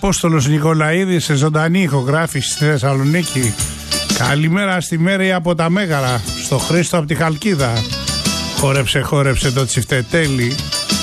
Απόστολος Νικολαίδης σε ζωντανή ηχογράφηση στη Θεσσαλονίκη. Καλημέρα στη Μέρη από τα Μέγαρα, στο Χρήστο από τη Χαλκίδα. Χόρεψε το τσιφτετέλι.